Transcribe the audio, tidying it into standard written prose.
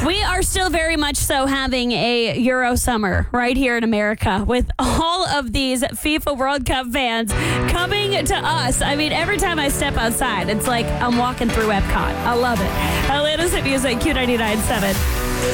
We are still very much so having a Euro summer right here in America with all of these FIFA World Cup fans coming to us. I mean, every time I step outside, it's like I'm walking through Epcot. I love it. Atlanta's Hit Music, Q99.7.